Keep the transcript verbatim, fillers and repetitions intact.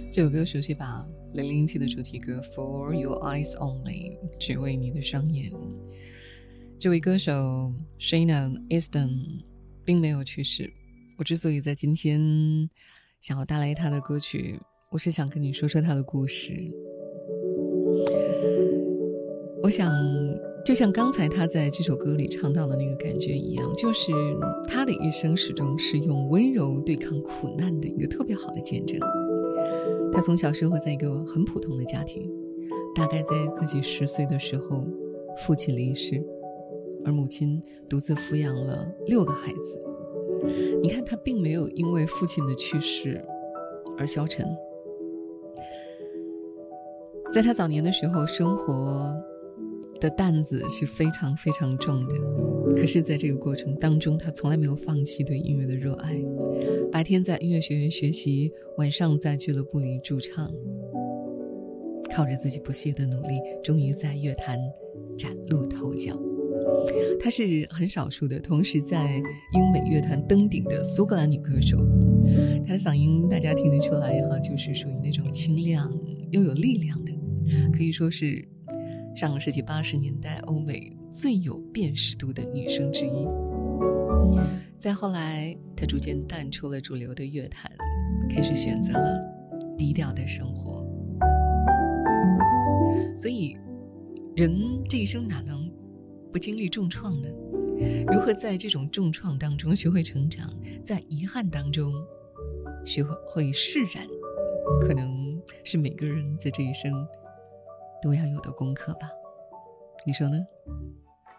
这首歌熟悉吧？零零七的主题歌 For Your Eyes Only， 只为你的双眼。这位歌手 Sheena Easton 并没有去世。我之所以在今天想要带来他的歌曲，我是想跟你说说他的故事。我想就像刚才他在这首歌里唱到的那个感觉一样，就是他的一生始终是用温柔对抗苦难的一个特别好的见证。他从小生活在一个很普通的家庭，大概在自己十岁的时候，父亲离世，而母亲独自抚养了六个孩子。你看，他并没有因为父亲的去世而消沉。在他早年的时候，生活的担子是非常非常重的，可是在这个过程当中，他从来没有放弃对音乐的热爱。白天在音乐学院学习，晚上在俱乐部里驻唱，靠着自己不懈的努力，终于在乐坛崭露头角。她是很少数的同时在英美乐坛登顶的苏格兰女歌手。她的嗓音大家听得出来哈，就是属于那种清亮又有力量的，可以说是上个世纪八十年代欧美最有辨识度的女生之一。再后来，她逐渐淡出了主流的乐坛，开始选择了低调的生活。所以，人这一生哪能不经历重创呢？如何在这种重创当中学会成长，在遗憾当中学会释然，可能是每个人在这一生都要有的功课吧。你说呢？